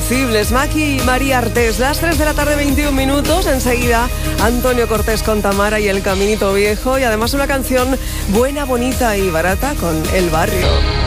Invencibles, Maki y María Artés. Las 3 de la tarde, 21 minutos. Enseguida, Antonio Cortés con Tamara y El Caminito Viejo. Y además una canción buena, bonita y barata con El Barrio.